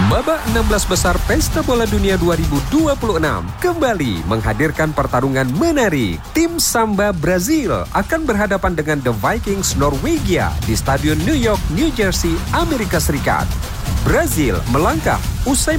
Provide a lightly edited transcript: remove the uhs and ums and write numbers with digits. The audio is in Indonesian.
Babak 16 besar Pesta Bola Dunia 2026 kembali menghadirkan pertarungan menarik. Tim Samba Brazil akan berhadapan dengan The Vikings Norwegia di Stadion New York, New Jersey, Amerika Serikat. Brazil melangkah usai